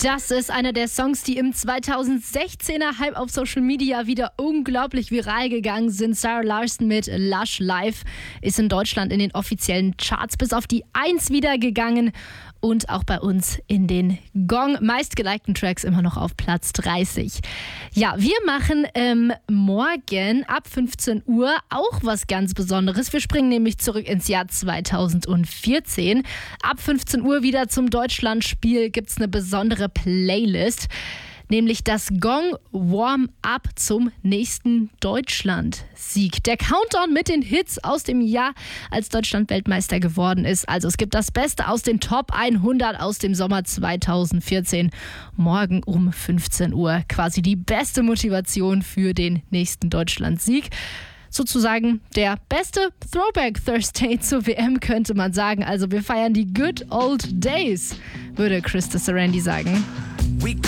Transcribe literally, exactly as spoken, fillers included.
Das ist einer der Songs, die im zweitausendsechzehner Hype auf Social Media wieder unglaublich viral gegangen sind. Zara Larsson mit Lush Life ist in Deutschland in den offiziellen Charts bis auf die eins wieder gegangen und auch bei uns in den Gong meistgelikten Tracks immer noch auf Platz dreißig. Ja, wir machen ähm, morgen ab fünfzehn Uhr auch was ganz Besonderes. Wir springen nämlich zurück ins Jahr zweitausendvierzehn. Ab fünfzehn Uhr wieder zum Deutschlandspiel gibt es eine besondere Playlist, nämlich das Gong Warm-Up zum nächsten Deutschland-Sieg. Der Countdown mit den Hits aus dem Jahr, als Deutschland Weltmeister geworden ist. Also es gibt das Beste aus den Top hundert aus dem Sommer zweitausendvierzehn. Morgen um fünfzehn Uhr quasi die beste Motivation für den nächsten Deutschland-Sieg. Sozusagen der beste Throwback Thursday zur W M, könnte man sagen. Also wir feiern die Good Old Days, würde Krista Sarandy sagen.